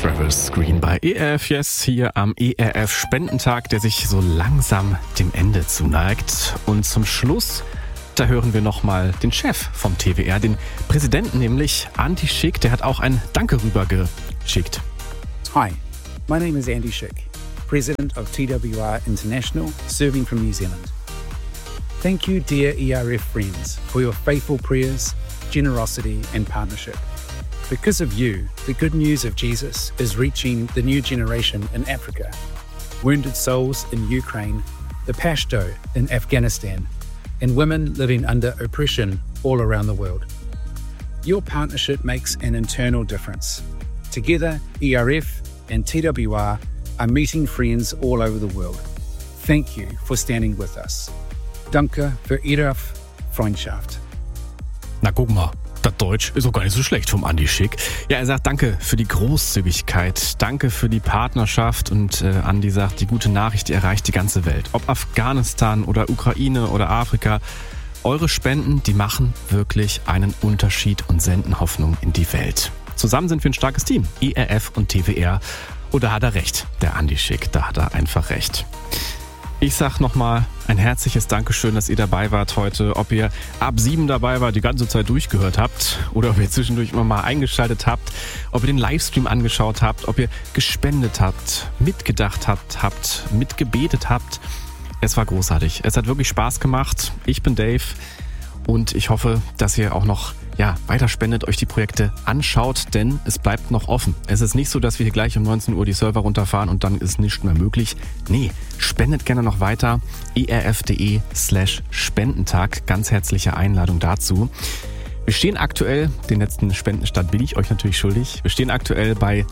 Travis Green bei ERF Yes hier am ERF Spendentag, der sich so langsam dem Ende zuneigt. Und zum Schluss, da hören wir nochmal den Chef vom TWR, den Präsidenten nämlich, Andy Schick, der hat auch ein Danke rübergeschickt. Hi, my name is Andy Schick, President of TWR International, serving from New Zealand. Thank you, dear ERF friends, for your faithful prayers, generosity and partnership. Because of you, the good news of Jesus is reaching the new generation in Africa, wounded souls in Ukraine, the Pashto in Afghanistan, and women living under oppression all around the world. Your partnership makes an internal difference. Together, ERF and TWR are meeting friends all over the world. Thank you for standing with us. Danke für Ihre Freundschaft. Na guck mal, das Deutsch ist auch gar nicht so schlecht vom Andy Schick. Ja, er sagt danke für die Großzügigkeit, danke für die Partnerschaft und Andy sagt, die gute Nachricht, die erreicht die ganze Welt. Ob Afghanistan oder Ukraine oder Afrika, eure Spenden, die machen wirklich einen Unterschied und senden Hoffnung in die Welt. Zusammen sind wir ein starkes Team, ERF und TWR. Und da hat er recht, der Andy Schick, da hat er einfach recht. Ich sag nochmal ein herzliches Dankeschön, dass ihr dabei wart heute. Ob ihr ab 7 dabei wart, die ganze Zeit durchgehört habt oder ob ihr zwischendurch immer mal eingeschaltet habt, ob ihr den Livestream angeschaut habt, ob ihr gespendet habt, mitgedacht habt, mitgebetet habt. Es war großartig. Es hat wirklich Spaß gemacht. Ich bin Dave und ich hoffe, dass ihr auch noch weiter spendet, euch die Projekte anschaut, denn es bleibt noch offen. Es ist nicht so, dass wir hier gleich um 19 Uhr die Server runterfahren und dann ist nichts mehr möglich. Nee, spendet gerne noch weiter. erf.de/Spendentag. Ganz herzliche Einladung dazu. Wir stehen aktuell, den letzten Spendenstand bin ich euch natürlich schuldig, wir stehen aktuell bei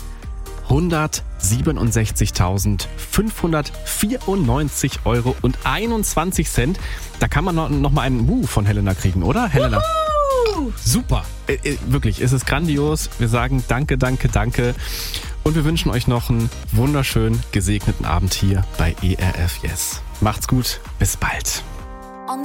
167.594,21 Euro. Da kann man noch mal einen Woo von Helena kriegen, oder? Helena? Super, wirklich, es ist grandios. Wir sagen danke, danke, danke und wir wünschen euch noch einen wunderschönen, gesegneten Abend hier bei ERF Yes. Macht's gut, bis bald.